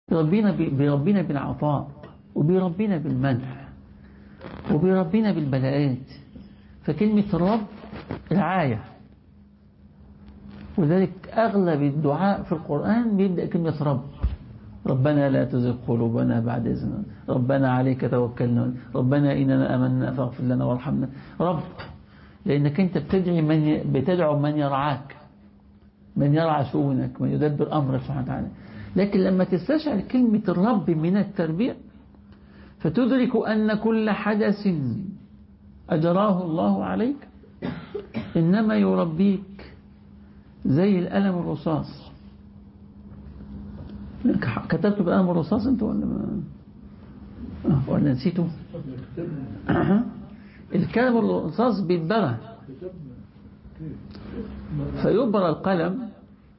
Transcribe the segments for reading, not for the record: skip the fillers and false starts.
بيربينا بالعطاء، وبيربينا بالمنح، وبيربينا بالبلاءات. فكلمة رب رعاية، وذلك أغلب الدعاء في القرآن بيبدأ كلمة رب. ربنا لا تزغ قلوبنا بعد إذ هديتنا، ربنا عليك توكلنا، ربنا إننا آمنا فاغفر لنا وارحمنا. رب، لأنك أنت بتدعو من يرعاك، من يرعى شؤونك، من يدبر أمرك سبحانه وتعالى. لكن لما تستشعر كلمة الرب من التربية، فتدرك أن كل حدث أجراه الله عليك إنما يربيك، زي القلم الرصاص. كتبت بقلم الرصاص أنت ولا نسيته؟ القلم الرصاص بيتبرى، فيبرى القلم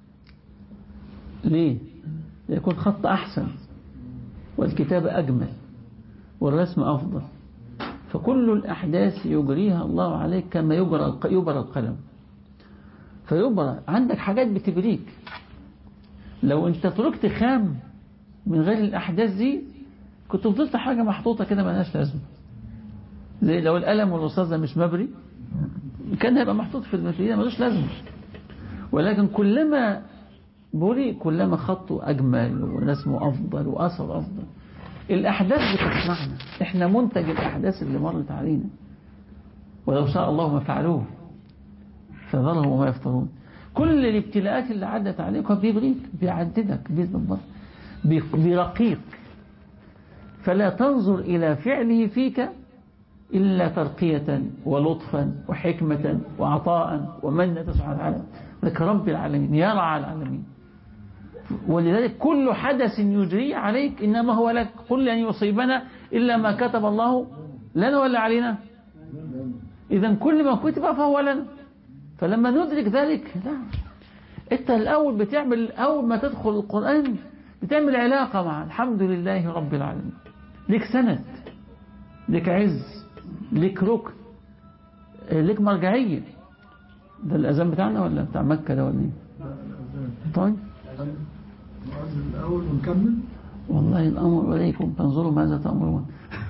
ليه؟ يكون خط أحسن، والكتابة أجمل، والرسم أفضل. فكل الأحداث يجريها الله عليك كما يبرى القلم. فيبرى عندك حاجات بتبريك. لو انت تركت خام من غير الأحداث دي، كنت فضلت حاجة محطوطة كده مالهاش لازمة. زي لو القلم والرصاص ده مش مبري، كان هيبقى محطوط في الماتريال مالوش لازمة. ولكن كلما بري كلما خطه أجمل، ورسمه أفضل، وأثر أفضل. الأحداث بتصنعنا، إحنا منتج الأحداث اللي مرت علينا. ولو شاء الله ما فعلوه فذرهم وما يفترون. كل الابتلاءات اللي عدت عليك بيبريك، بيعددك، بيظبط، بيرقيك. فلا تنظر إلى فعله فيك إلا ترقية ولطفا وحكمة وعطاء ومنة سبحانه وتعالى. لك رب العالمين يرعى العالمين. ولذلك كل حدث يجري عليك إنما هو لك. قل لن يصيبنا إلا ما كتب الله لنا ولا علينا. إذن كل ما كتب فهو لنا. فلما ندرك ذلك، لا، أنت الأول بتعمل، أول ما تدخل القرآن بتعمل علاقة مع الحمد لله رب العالمين. لك سند، لك عز، لك ركن، لك مرجعية. ده الأذان بتاعنا ولا بتاع مكة ده ولا ايه؟ طيب نؤذن الأول ونكمل. والله الأمر إليكم تنظروا ماذا تأمرون.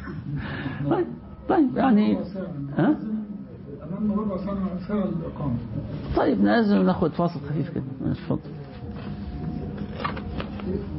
طيب يعني ها؟ أمامنا ربع ساعة الإقامة. طيب نأذن وناخد فاصل خفيف كده. ماشي، اتفضل.